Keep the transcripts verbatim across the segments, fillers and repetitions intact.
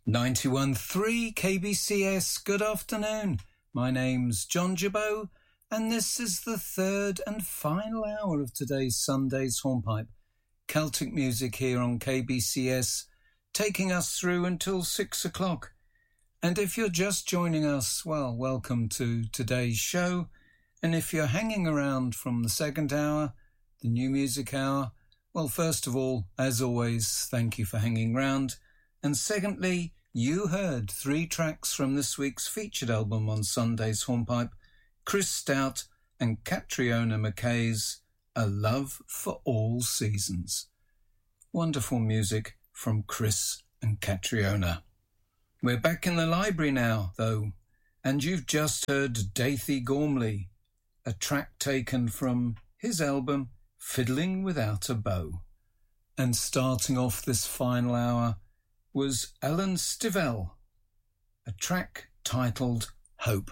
ninety-one point three K B C S, good afternoon. My name's John Jabot, and this is the third and final hour of today's Sunday's Hornpipe. Celtic music here on K B C S, taking us through until six o'clock. And if you're just joining us, well, welcome to today's show. And if you're hanging around from the second hour, the new music hour, well, first of all, as always, thank you for hanging round. And secondly, you heard three tracks from this week's featured album on Sunday's Hornpipe, Chris Stout and Catriona McKay's A Love for All Seasons. Wonderful music from Chris and Catriona. We're back in the library now, though, and you've just heard Dathy Gormley, a track taken from his album Fiddling Without a Bow. And starting off this final hour was Alan Stivell, a track titled Hope.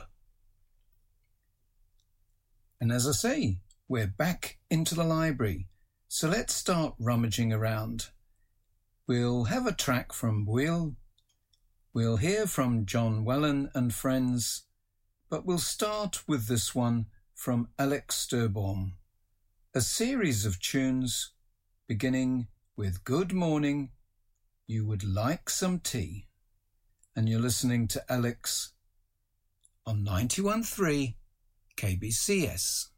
And as I say, we're back into the library, so let's start rummaging around. We'll have a track from Will, we'll hear from John Wellen and Friends, but we'll start with this one from Alex Sturbaum, a series of tunes beginning with Good Morning, You Would Like Some Tea. And you're listening to Alex on ninety-one point three K B C S.